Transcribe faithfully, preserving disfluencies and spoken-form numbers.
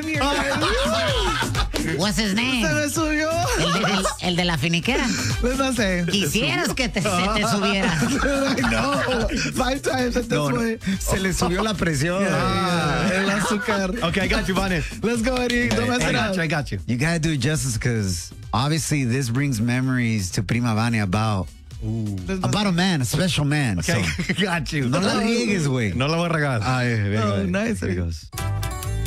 premiere, guys. What's his name? Se me subió. El de, el, el de la finiquera. Pues no sé. Quisieras que te, se te subiera. No, five times at this No, no. point. Se le subió la presión. Ah, el azúcar. Okay, I got you, Vanes. Let's go, Eddie. Don't mess I it got up. you, I got you. You gotta do it justice because obviously this brings memories to Prima Vania about about a man, a special man. Okay, So, got you. no la riegues, güey. No la voy a regar. Ay, venga, Oh, venga. nice. Here it goes.